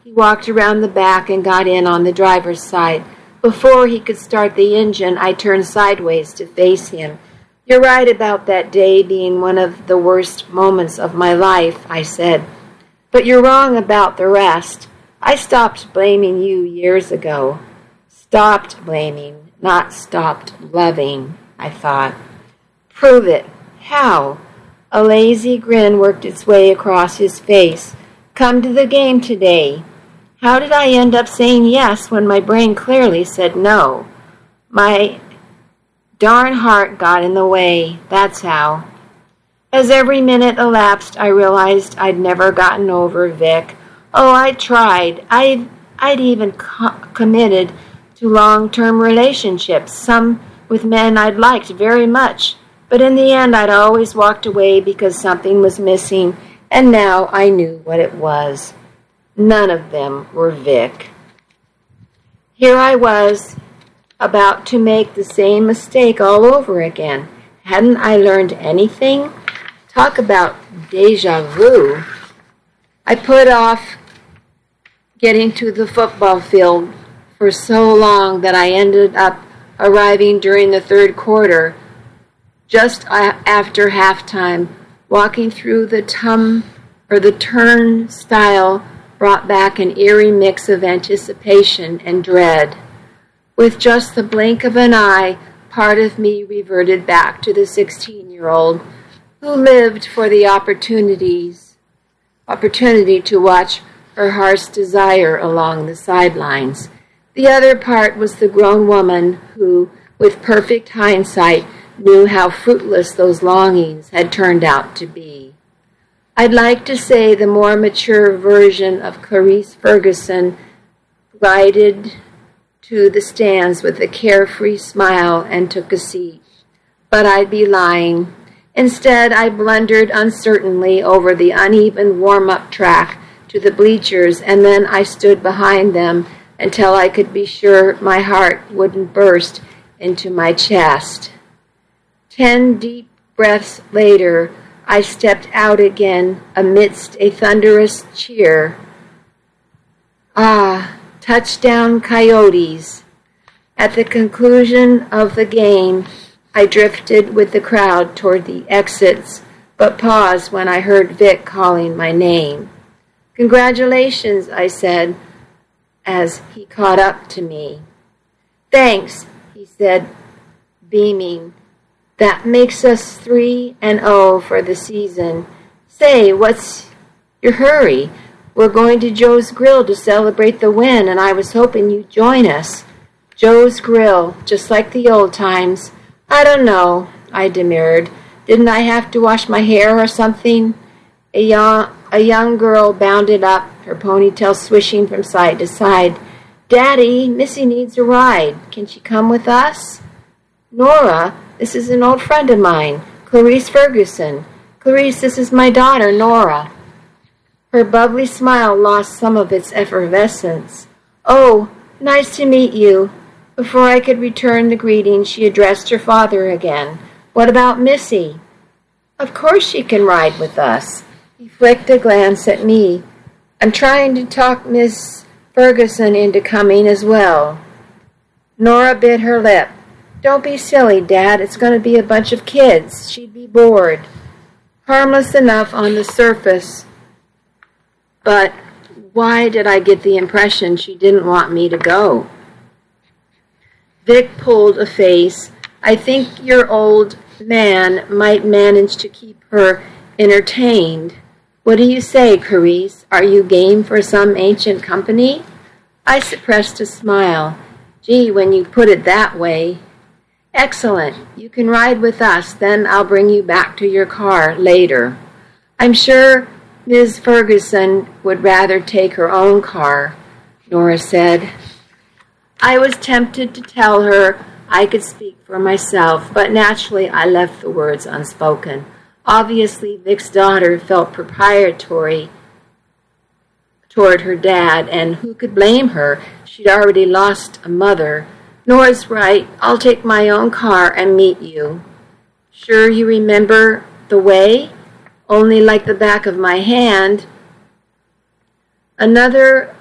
He walked around the back and got in on the driver's side. Before he could start the engine, I turned sideways to face him. "You're right about that day being one of the worst moments of my life," I said. "But you're wrong about the rest. I stopped blaming you years ago." Stopped blaming, not stopped loving, I thought. "Prove it. How?" A lazy grin worked its way across his face. "Come to the game today." How did I end up saying yes when my brain clearly said no? My darn heart got in the way, that's how. As every minute elapsed, I realized I'd never gotten over Vic. Oh, I tried. I'd even committed to long-term relationships, some with men I'd liked very much. But in the end, I'd always walked away because something was missing, and now I knew what it was. None of them were Vic. Here I was, about to make the same mistake all over again. Hadn't I learned anything? Talk about deja vu. I put off getting to the football field for so long that I ended up arriving during the third quarter, just after halftime. Walking through the turnstile brought back an eerie mix of anticipation and dread. With just the blink of an eye, part of me reverted back to the 16-year-old who lived for the opportunity to watch her heart's desire along the sidelines. The other part was the grown woman who, with perfect hindsight, knew how fruitless those longings had turned out to be. I'd like to say the more mature version of Clarice Ferguson glided to the stands with a carefree smile and took a seat. But I'd be lying. Instead, I blundered uncertainly over the uneven warm-up track to the bleachers, and then I stood behind them until I could be sure my heart wouldn't burst into my chest. 10 deep breaths later, I stepped out again amidst a thunderous cheer. Ah, touchdown Coyotes. At the conclusion of the game, I drifted with the crowd toward the exits, but paused when I heard Vic calling my name. "Congratulations," I said, as he caught up to me. "Thanks," he said, beaming. "That makes us 3-0 for the season. Say, what's your hurry? We're going to Joe's Grill to celebrate the win, and I was hoping you'd join us." Joe's Grill, just like the old times. "I don't know," I demurred. "Didn't I have to wash my hair or something?" A young girl bounded up, her ponytail swishing from side to side. "Daddy, Missy needs a ride. Can she come with us?" "Nora, this is an old friend of mine, Clarice Ferguson. Clarice, this is my daughter, Nora." Her bubbly smile lost some of its effervescence. "Oh, nice to meet you." Before I could return the greeting, she addressed her father again. "What about Missy?" "Of course she can ride with us." He flicked a glance at me. "I'm trying to talk Miss Ferguson into coming as well." Nora bit her lip. "Don't be silly, Dad. It's going to be a bunch of kids. She'd be bored." Harmless enough on the surface, but why did I get the impression she didn't want me to go? Vic pulled a face. "I think your old man might manage to keep her entertained. What do you say, Clarice? Are you game for some ancient company?" I suppressed a smile. "Gee, when you put it that way." "Excellent. You can ride with us, then I'll bring you back to your car later." "I'm sure Ms. Ferguson would rather take her own car," Nora said. I was tempted to tell her I could speak for myself, but naturally I left the words unspoken. Obviously, Vic's daughter felt proprietary toward her dad, and who could blame her? She'd already lost a mother. "Nora's right. I'll take my own car and meet you." "Sure you remember the way?" "Only like the back of my hand." Another